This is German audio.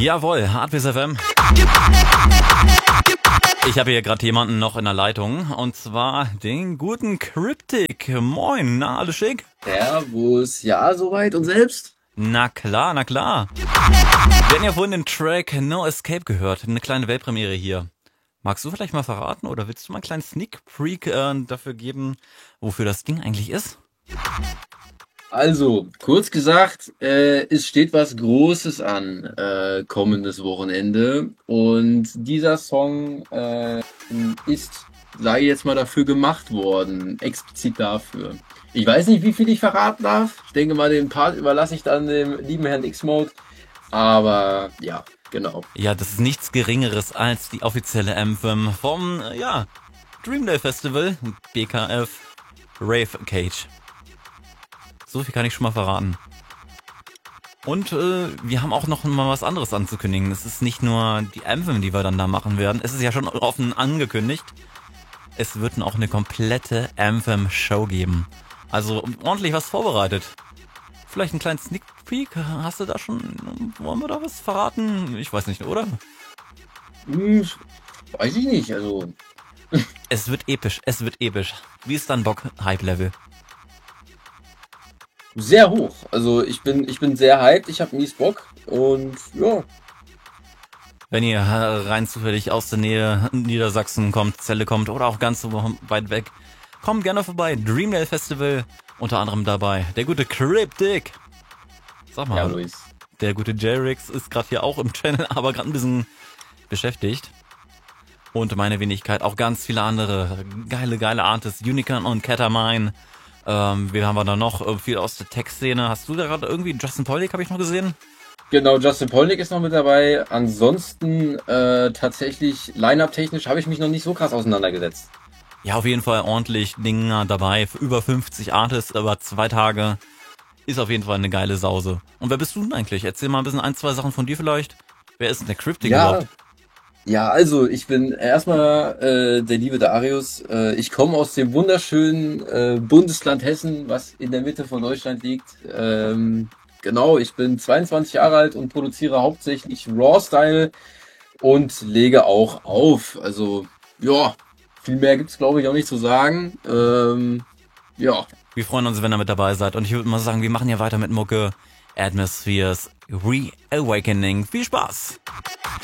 Jawohl, Hardbiss FM. Ich habe hier gerade jemanden noch in der Leitung, und zwar den guten Cryptic. Moin, na, alles schick? Servus, ja, soweit und selbst? Na klar, na klar. Wir hatten ja vorhin den Track No Escape gehört, eine kleine Weltpremiere hier. Magst du vielleicht mal verraten oder willst du mal einen kleinen Sneak Peek dafür geben, wofür das Ding eigentlich ist? Also, kurz gesagt, es steht was Großes an, kommendes Wochenende. Und dieser Song ist, sage ich jetzt mal, dafür gemacht worden, explizit dafür. Ich weiß nicht, wie viel ich verraten darf. Ich denke mal, den Part überlasse ich dann dem lieben Herrn X-Mode. Aber ja, genau. Ja, das ist nichts Geringeres als die offizielle Anthem vom, Dream Day Festival, BKF Rave Cage. So viel kann ich schon mal verraten. Und wir haben auch noch mal was anderes anzukündigen. Es ist nicht nur die Anthem, die wir dann da machen werden. Es ist ja schon offen angekündigt. Es wird auch eine komplette Anthem-Show geben. Also ordentlich was vorbereitet. Vielleicht einen kleinen Sneak Peek? Hast du da schon... Wollen wir da was verraten? Ich weiß nicht, oder? Weiß ich nicht, also... Es wird episch, es wird episch. Wie ist dein Bock-Hype-Level? Sehr hoch. Also ich bin sehr hyped, ich habe mies Bock und ja. Wenn ihr rein zufällig aus der Nähe Niedersachsen kommt, Celle kommt oder auch ganz so weit weg, kommt gerne vorbei. Dreamdale Festival, unter anderem dabei der gute Cryptic. Sag mal, Ja, Luis. der gute Jerix ist gerade hier auch im Channel, aber gerade ein bisschen beschäftigt. Und meine Wenigkeit, auch ganz viele andere geile Artists, Unicorn und Catamine. Wir haben da noch viel aus der Tech-Szene. Hast du da gerade irgendwie Justin Polnick, habe ich noch gesehen? Genau, Justin Polnick ist noch mit dabei. Ansonsten tatsächlich Line-Up-technisch habe ich mich noch nicht so krass auseinandergesetzt. Ja, auf jeden Fall ordentlich Dinger dabei. Für über 50 Artists, über 2 Tage. Ist auf jeden Fall eine geile Sause. Und wer bist du denn eigentlich? Erzähl mal ein bisschen 1, 2 Sachen von dir vielleicht. Wer ist denn der Cryptic überhaupt? Ja, also ich bin erstmal der liebe Darius. Ich komme aus dem wunderschönen Bundesland Hessen, was in der Mitte von Deutschland liegt. Genau, ich bin 22 Jahre alt und produziere hauptsächlich Raw-Style und lege auch auf. Also ja, viel mehr gibt's glaube ich auch nicht zu sagen. Ja. Wir freuen uns, wenn ihr mit dabei seid. Und ich würde mal sagen, wir machen ja weiter mit Mucke. Atmospheres Reawakening. Viel Spaß!